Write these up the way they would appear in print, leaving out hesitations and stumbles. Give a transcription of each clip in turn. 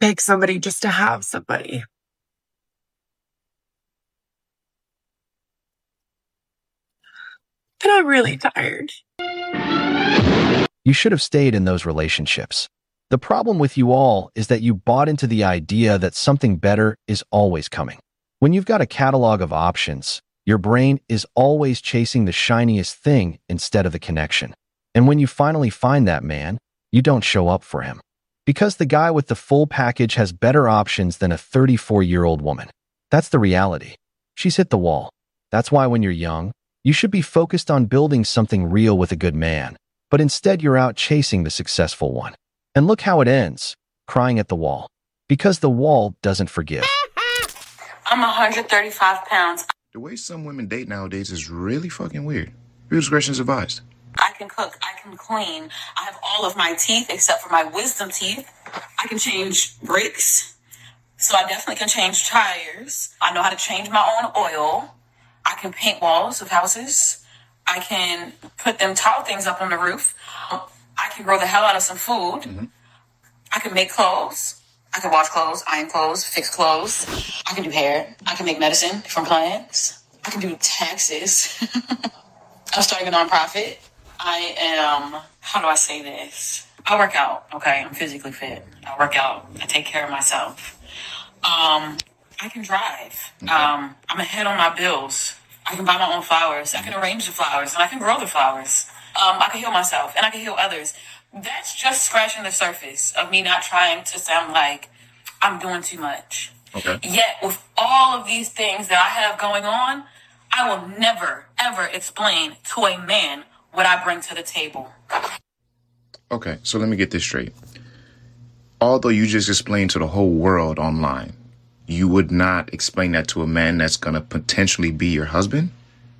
beg somebody just to have somebody. But I'm really tired. You should have stayed in those relationships. The problem with you all is that you bought into the idea that something better is always coming. When you've got a catalog of options, your brain is always chasing the shiniest thing instead of the connection. And when you finally find that man, you don't show up for him. Because the guy with the full package has better options than a 34-year-old woman. That's the reality. She's hit the wall. That's why when you're young, you should be focused on building something real with a good man. But instead you're out chasing the successful one. And look how it ends, crying at the wall. Because the wall doesn't forgive. I'm 135 pounds. The way some women date nowadays is really fucking weird. Your discretion is advised. I can cook. I can clean. I have all of my teeth except for my wisdom teeth. I can change brakes. So I definitely can change tires. I know how to change my own oil. I can paint walls of houses. I can put them tall things up on the roof. I can grow the hell out of some food. Mm-hmm. I can make clothes. I can wash clothes, iron clothes, fix clothes. I can do hair. I can make medicine from plants. I can do taxes. I'm starting a nonprofit. I am, how do I say this? I work out, okay? I'm physically fit. I work out. I take care of myself. I can drive. Okay. I'm ahead on my bills. I can buy my own flowers. I can arrange the flowers, and I can grow the flowers. I can heal myself, and I can heal others. That's just scratching the surface of me not trying to sound like I'm doing too much. Okay. Yet, with all of these things that I have going on, I will never, ever explain to a man what I bring to the table. Okay, so let me get this straight. Although you just explained to the whole world online, you would not explain that to a man that's going to potentially be your husband?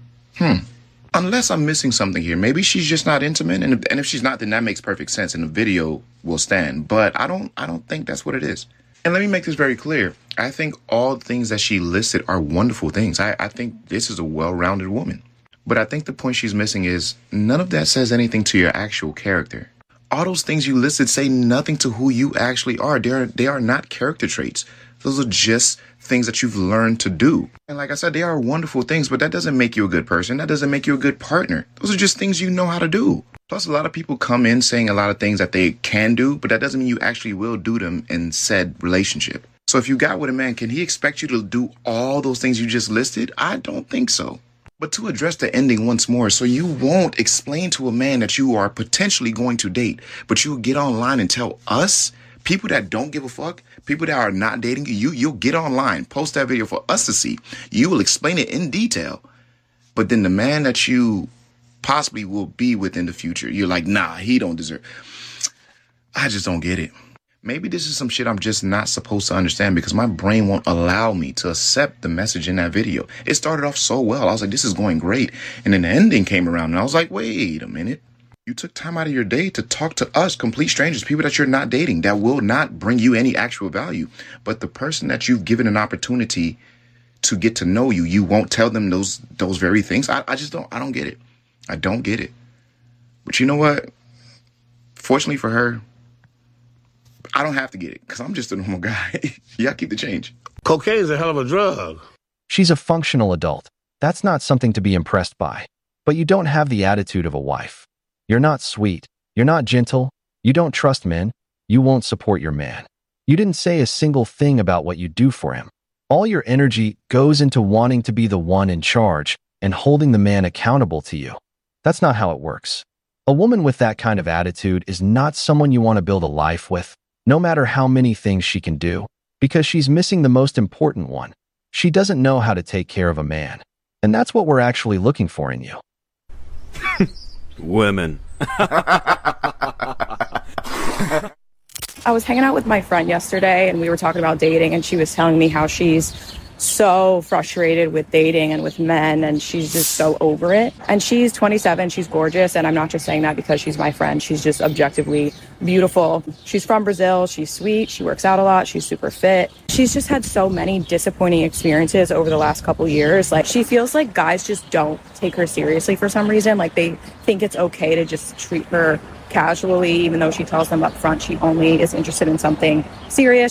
Unless I'm missing something here. Maybe she's just not intimate, and if she's not, then that makes perfect sense, and the video will stand. But I don't think that's what it is. And let me make this very clear. I think all the things that she listed are wonderful things. I think this is a well-rounded woman. But I think the point she's missing is none of that says anything to your actual character. All those things you listed say nothing to who you actually are. They are not character traits. Those are just things that you've learned to do. And like I said, they are wonderful things, but that doesn't make you a good person. That doesn't make you a good partner. Those are just things you know how to do. Plus, a lot of people come in saying a lot of things that they can do, but that doesn't mean you actually will do them in said relationship. So if you got with a man, can he expect you to do all those things you just listed? I don't think so. But to address the ending once more, so you won't explain to a man that you are potentially going to date, but you'll get online and tell us, people that don't give a fuck, people that are not dating you, you'll get online, post that video for us to see. You will explain it in detail. But then the man that you possibly will be with in the future, you're like, nah, he don't deserve. I just don't get it. Maybe this is some shit I'm just not supposed to understand because my brain won't allow me to accept the message in that video. It started off so well. I was like, this is going great. And then the ending came around and I was like, wait a minute. You took time out of your day to talk to us, complete strangers, people that you're not dating, that will not bring you any actual value. But the person that you've given an opportunity to get to know you, you won't tell them those very things. I don't get it. I don't get it. But you know what? Fortunately for her, I don't have to get it because I'm just a normal guy. Yeah, keep the change. Cocaine's a hell of a drug. She's a functional adult. That's not something to be impressed by. But you don't have the attitude of a wife. You're not sweet. You're not gentle. You don't trust men. You won't support your man. You didn't say a single thing about what you do for him. All your energy goes into wanting to be the one in charge and holding the man accountable to you. That's not how it works. A woman with that kind of attitude is not someone you want to build a life with, no matter how many things she can do, because she's missing the most important one. She doesn't know how to take care of a man. And that's what we're actually looking for in you. Women. I was hanging out with my friend yesterday and we were talking about dating, and she was telling me how she's so frustrated with dating and with men, and she's just so over it. And she's 27, she's gorgeous, and I'm not just saying that because she's my friend. She's just objectively beautiful. She's from Brazil, she's sweet, she works out a lot, she's super fit. She's just had so many disappointing experiences over the last couple years. Like, she feels like guys just don't take her seriously for some reason. Like, they think it's okay to just treat her casually, even though she tells them up front she only is interested in something serious.